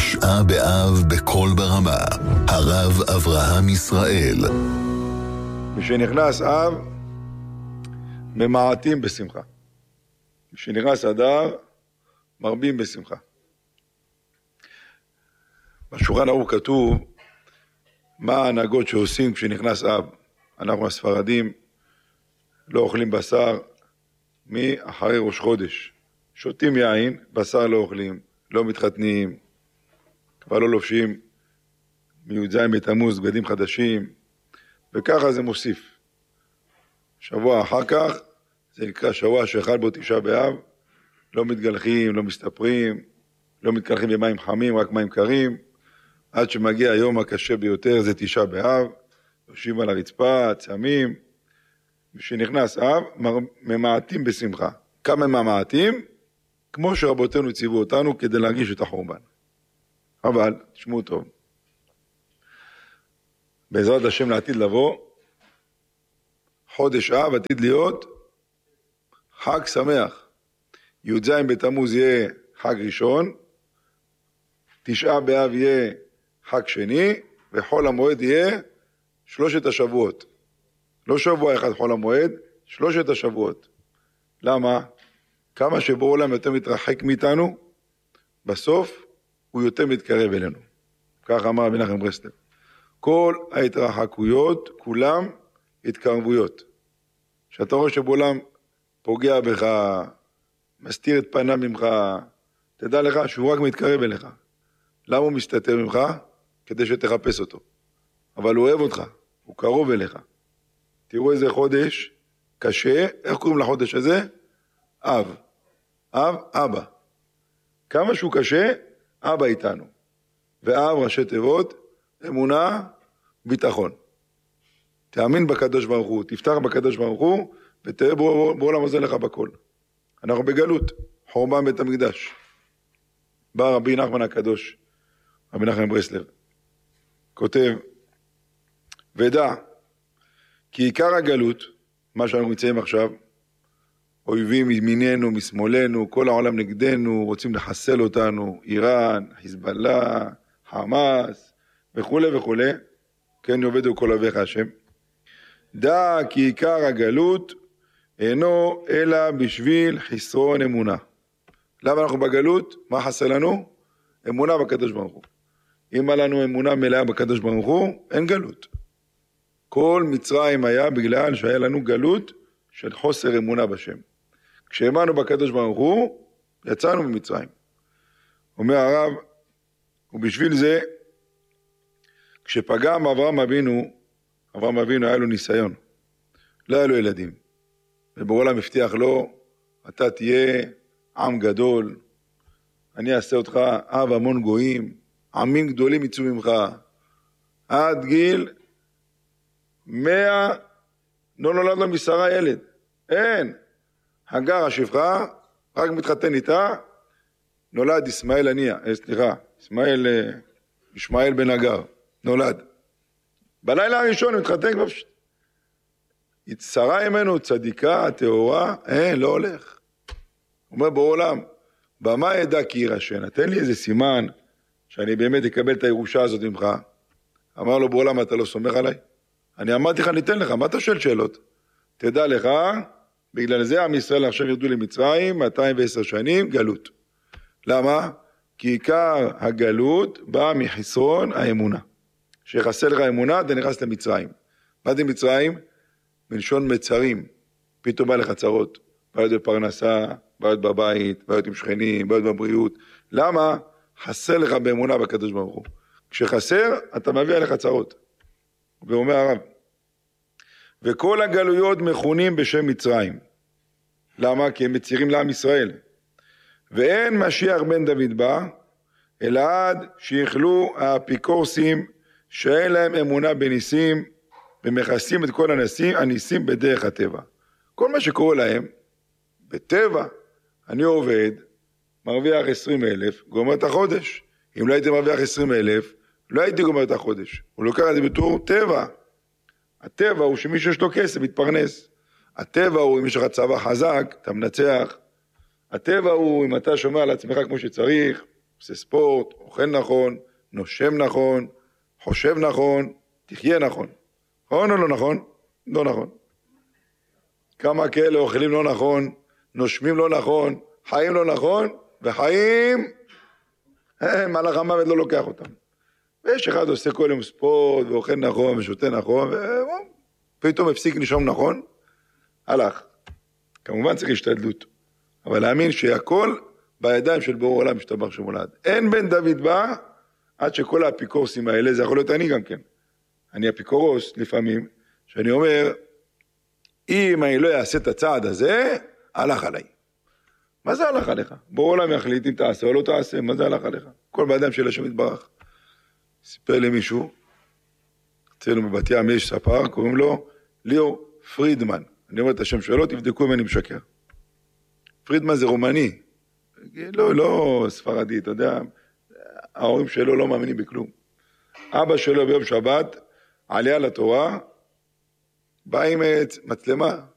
9 באב בכל ברמה, הרב אברהם ישראל. משנכנס אב, ממעטים בשמחה. משנכנס אדר, מרבים בשמחה. בשולחן ערוך כתוב מה ההנהגות שעושים כשנכנס אב. אנחנו הספרדים לא אוכלים בשר מאחרי ראש חודש. שותים יין, בשר לא אוכלים, לא מתחתנים, כבר לא לובשים מי"ז בתמוז בגדים חדשים, וככה זה מוסיף. שבוע אחר כך, זה נקרא שבוע שחל בו 9 באב, לא מתגלחים, לא מסתפרים, לא מתקלחים במים חמים, רק מים קרים, עד שמגיע היום הקשה ביותר, זה 9 באב, יושבים על הרצפה, צמים, כשנכנס אב, ממעטים בשמחה. כמה ממעטים? כמו שרבותינו ציוו אותנו כדי להרגיש את החורבן. אבל, תשמעו טוב, בעזרת השם לעתיד לבוא, חודש אב עתיד להיות חג שמח. י"ז בתמוז יהיה חג ראשון, 9 באב יהיה חג שני, וחול המועד יהיה 3 השבועות. לא שבוע אחד חול המועד, 3 השבועות. למה? כמה שבו עולם יותר מתרחק מאיתנו, בסוף הוא יותר מתקרב אלינו. כך אמר רבי מנחם ברסלב. כל ההתרחקויות, כולם התקרבויות. שאתה רואה שבעולם פוגע בך, מסתיר את פניו ממך, תדע לך שהוא רק מתקרב אליך. למה הוא מסתתר ממך? כדי שתחפש אותו. אבל הוא אוהב אותך, הוא קרוב אליך. תראו איזה חודש קשה, איך קוראים לחודש הזה? אב. אב, אבא. כמה שהוא קשה, אבא איתנו. ואב ראשי תיבות, אמונה, ביטחון. תאמין בקדוש ברוך הוא, תפתח בקדוש ברוך הוא, ותראה בעולם הזה לך בכל. אנחנו בגלות, חורבן בית המקדש. בא רבי נחמן הקדוש, רבי נחמן ברסלב, כותב, ודע, כי עיקר הגלות, מה שאנחנו נמצאים עכשיו, אויבים מימיננו, משמאלנו, כל העולם נגדנו, רוצים לחסל אותנו, איראן, חיזבאללה, חמאס, וכו' וכו', כן יאבדו כל אוהביך השם. דע כי עיקר הגלות אינו אלא בשביל חסרון אמונה. למה אנחנו בגלות? מה חסר לנו? אמונה בקדוש ברוך הוא. אם היה לנו אמונה מלאה בקדוש ברוך הוא, אין גלות. כל מצרים היה בגלל שהיה לנו גלות של חוסר אמונה בשם. כשאמנו בקדוש ברוך הוא, יצאנו ממצרים. אומר הרב, ובשביל זה, כשפגם אברהם אבינו היה לו ניסיון. לא היה לו ילדים. ובעולם הבטיח לו, אתה תהיה עם גדול, אני אעשה אותך אב המון גויים, עמים גדולים יצאו ממך, עד גיל 100 לא נולד לו משרה ילד. אין. הגר השפחה, רק מתחתן איתה, נולד ישמעאל בן הגר, נולד. בלילה הראשון הוא מתחתן כבר שרה ממנו, צדיקה, טהורה, אין, לא הולך. הוא אומר בעולם, במה ידע כי ירשן? נתן לי איזה סימן שאני באמת אקבל את הירושה הזאת ממך. אמר לו בעולם, אתה לא סומך עליי? אני אמרתי לך, ניתן לך, מה אתה שואל שאלות? תדע לך, בגלל זה עם ישראל עכשיו ירדו למצרים, 210 שנים, גלות. למה? כי עיקר הגלות בא מחסרון האמונה. שחסר לך אמונה, אתה נכנס למצרים. מה זה מצרים? מלשון מצרים. פתאום בא לך צרות. בעיות בפרנסה, בעיות בבית, בעיות עם שכנים, בעיות בבריאות. למה? חסר לך באמונה בקדוש ברוך הוא. כשחסר, אתה מביא עליך צרות. ואומר הרב, וכל הגלויות מכונים בשם מצרים. למה? כי הם מצירים לעם ישראל. ואין משיח בן דוד בא, אלא עד שיכלו האפיקורסים שאין להם אמונה בניסים, ומכסים את כל הניסים בדרך הטבע. כל מה שקורה להם, בטבע, אני עובד, מרוויח 20,000, גומר את החודש. אם לא הייתי מרוויח 20,000, לא הייתי גומר את החודש. הוא לוקח את זה בתור טבע. הטבע הוא שמי שיש לו כסף מתפרנס. הטבע הוא אם יש לך צבא חזק, אתה מנצח. הטבע הוא אם אתה שומע על עצמך כמו שצריך, עושה ספורט, אוכל נכון, נושם נכון, חושב נכון, תחיה נכון. נכון או לא נכון? לא נכון. כמה כאלה אוכלים לא נכון, נושמים לא נכון, חיים לא נכון, וחיים, מלאך המוות לא לוקח אותם. ויש אחד עושה כל יום ספורט, ואוכל נכון, ושותה נכון, ופתאום הפסיק נשום נכון, הלך. כמובן צריך השתדלות, אבל להאמין שהכל בידיים של בורא עולם משתבח שמולד. אין בן דוד בא, עד שכל האפיקורסים האלה, זה יכול להיות אני גם כן. אני אפיקורוס לפעמים, שאני אומר, אם אני לא אעשה את הצעד הזה, הלך עליי. מה זה הלך עליך? בורא עולם יחליט אם תעשה או לא תעשה, מה זה הלך עליך? כל בידיים של השם יתברך. סיפר לי מישהו, אצלנו בבת ים יש ספר, קוראים לו ליאור פרידמן. אני אומר את השם שלו, תבדקו אם אני משקר. פרידמן זה רומני, לא ספרדי, אתה יודע, ההורים שלו לא מאמינים בכלום. אבא שלו ביום שבת, עלייה לתורה, בא עם מצלמה,